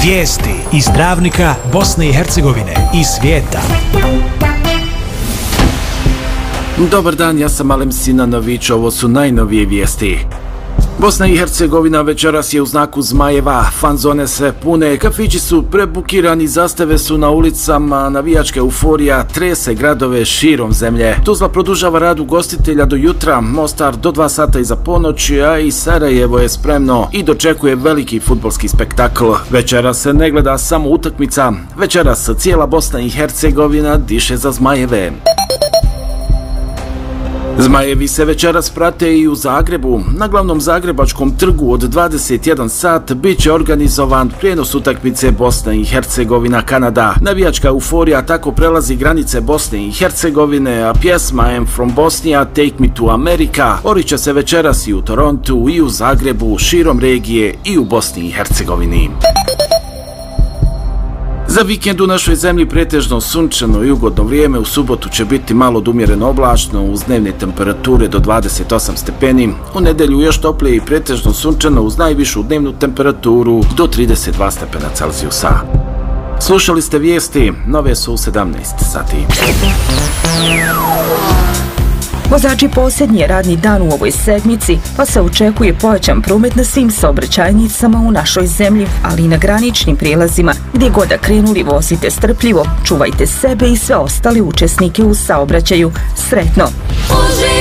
Vijesti iz Dravnika, Bosne i Hercegovine i svijeta. Dobar dan, ja sam Alem Sinanović, ovo su najnovije vijesti. Bosna i Hercegovina večeras je u znaku zmajeva, fanzone se pune, kafići su prebukirani, zastave su na ulicama, navijačka euforija trese gradove širom zemlje. Tuzla produžava rad ugostitelja do jutra, Mostar do 2 sata iza ponoći, a i Sarajevo je spremno i dočekuje veliki fudbalski spektakl. Večeras se ne gleda samo utakmica, večeras cijela Bosna i Hercegovina diše za zmajeve. Zmajevi se večeras prate i u Zagrebu. Na glavnom zagrebačkom trgu od 21 sat bit će organizovan prijenos utakmice Bosna i Hercegovina Kanada. Navijačka euforija tako prelazi granice Bosne i Hercegovine, a pjesma I'm from Bosnia, Take me to America oriće se večeras i u Torontu, i u Zagrebu, širom regije i u Bosni i Hercegovini. Za vikend u našoj zemlji pretežno sunčano i ugodno vrijeme, u subotu će biti malo odumjereno oblačno uz dnevne temperature do 28 stepeni, u nedjelju još toplije i pretežno sunčano uz najvišu dnevnu temperaturu do 32 stepena Celzijusa. Slušali ste vijesti, nove su u 17 sati. Vozači posljednji radni dan u ovoj sedmici, pa se očekuje pojačan promet na svim saobraćajnicama u našoj zemlji, ali i na graničnim prijelazima. Gdje god da krenuli, vozite strpljivo, čuvajte sebe i sve ostale učesnike u saobraćaju. Sretno!